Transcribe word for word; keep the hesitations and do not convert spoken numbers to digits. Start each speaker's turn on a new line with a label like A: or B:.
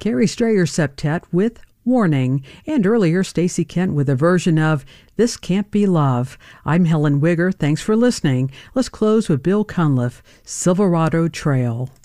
A: Carrie Strayer Septet with Warning, and earlier Stacey Kent with a version of This Can't Be Love. I'm Helen Wigger. Thanks for listening. Let's close with Bill Cunliffe, Silverado Trail.